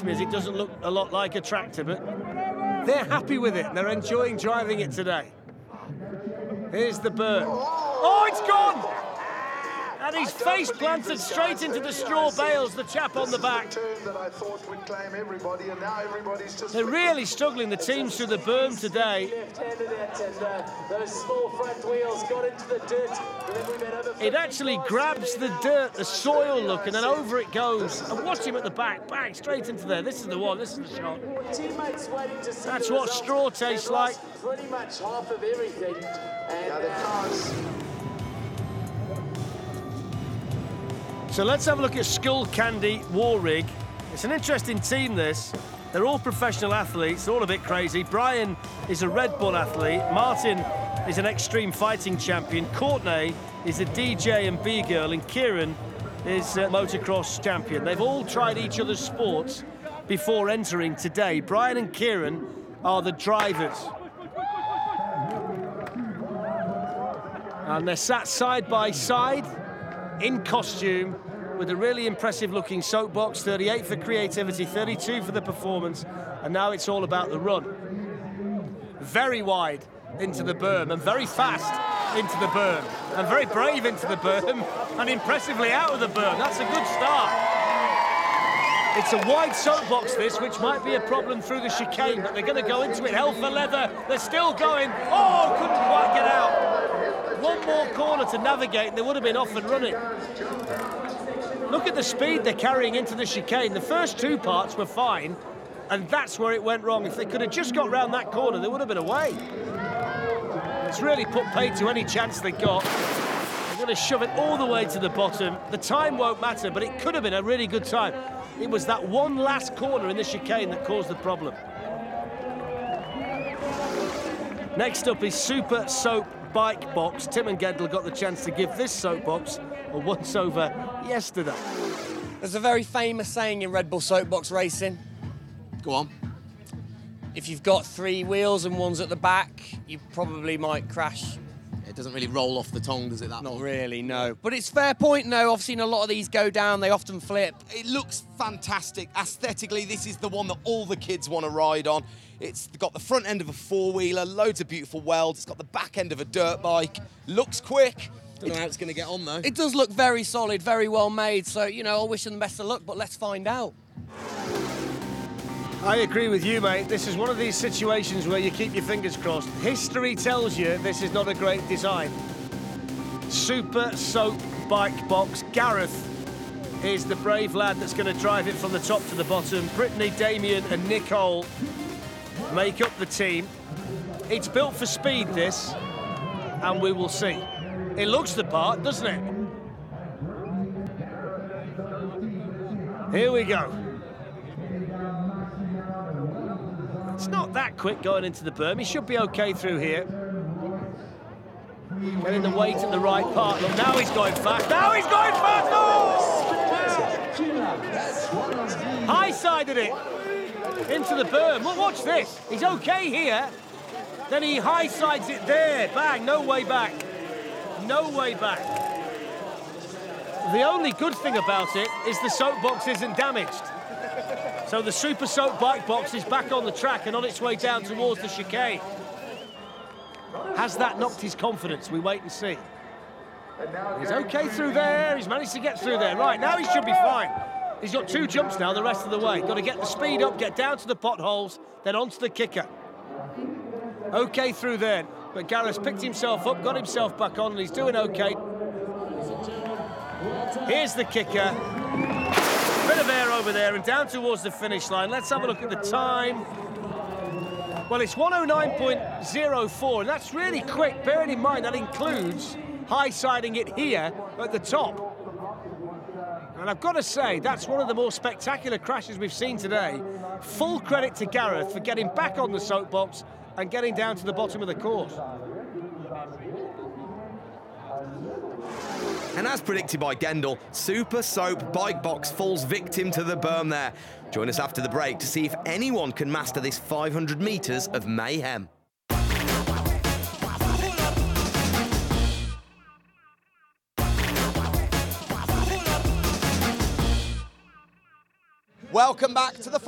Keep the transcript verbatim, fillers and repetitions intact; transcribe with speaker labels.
Speaker 1: strikes me as it doesn't look a lot like a tractor, but they're happy with it. They're enjoying driving it today. Here's the bird. Oh, it's gone! And he's face planted straight into the straw bales, the chap on the back. They're really struggling, the teams through the berm today. It actually grabs the dirt, the soil look, and then over it goes. And watch him at the back, bang, straight into there. This is the one, this is the shot. That's what straw tastes like.
Speaker 2: Pretty much half of everything.
Speaker 1: So let's have a look at Skullcandy Warrig. It's an interesting team, this. They're all professional athletes, they're all a bit crazy. Brian is a Red Bull athlete. Martin is an extreme fighting champion. Courtney is a D J and B-girl. And Kieran is a motocross champion. They've all tried each other's sports before entering today. Brian and Kieran are the drivers. And they're sat side by side, in costume, with a really impressive looking soapbox. thirty-eight for creativity, thirty-two for the performance, and now it's all about the run. Very wide into the berm, and very fast into the berm, and very brave into the berm, and impressively out of the berm. That's a good start. It's a wide soapbox, this, which might be a problem through the chicane, but they're going to go into it hell for leather. They're still going. Oh, couldn't quite get out. One more corner to navigate, and they would have been off and running. Look at the speed they're carrying into the chicane. The first two parts were fine, and that's where it went wrong. If they could have just got round that corner, they would have been away. It's really put paid to any chance they got. They're going to shove it all the way to the bottom. The time won't matter, but it could have been a really good time. It was that one last corner in the chicane that caused the problem. Next up is Super Soap Bike Box. Tim and Gendel got the chance to give this soapbox a once-over yesterday.
Speaker 3: There's a very famous saying in Red Bull soapbox racing.
Speaker 4: Go on.
Speaker 3: If you've got three wheels and one's at the back, you probably might crash.
Speaker 4: It doesn't really roll off the tongue, does it, that
Speaker 3: Not
Speaker 4: one?
Speaker 3: really, no. But it's fair point, no. I've seen a lot of these go down. They often flip.
Speaker 4: It looks fantastic. Aesthetically, this is the one that all the kids want to ride on. It's got the front end of a four-wheeler, loads of beautiful welds. It's got the back end of a dirt bike. Looks quick. Don't know how it's going to get on, though.
Speaker 3: It does look very solid, very well made. So, you know, I wish them the best of luck, but let's find out.
Speaker 1: I agree with you, mate. This is one of these situations where you keep your fingers crossed. History tells you this is not a great design. Super Soap Bike Box. Gareth is the brave lad that's going to drive it from the top to the bottom. Brittany, Damien and Nicole make up the team. It's built for speed, this, and we will see. It looks the part, doesn't it? Here we go. It's not that quick going into the berm. He should be okay through here. Getting the weight at the right part. Look, now he's going fast. Now he's going fast! Oh! High-sided it into the berm. Look, watch this. He's okay here. Then he high-sides it there. Bang, no way back. No way back. The only good thing about it is the soapbox isn't damaged. So the Super Soap Bike Box is back on the track and on its way down towards the chicane. Has that knocked his confidence? We wait and see. He's okay through there. He's managed to get through there. Right, now he should be fine. He's got two jumps now the rest of the way. Got to get the speed up, get down to the potholes, then onto the kicker. Okay through there. But Gareth's picked himself up, got himself back on, and he's doing okay. Here's the kicker. Bit of air over there and down towards the finish line. Let's have a look at the time. Well, it's one oh nine point oh four, and that's really quick, bearing in mind that includes high-siding it here at the top. And I've got to say, that's one of the more spectacular crashes we've seen today. Full credit to Gareth for getting back on the soapbox and getting down to the bottom of the course.
Speaker 5: And as predicted by Gendel, Super Soap Bike Box falls victim to the berm there. Join us after the break to see if anyone can master this five hundred metres of mayhem.
Speaker 4: Welcome back to the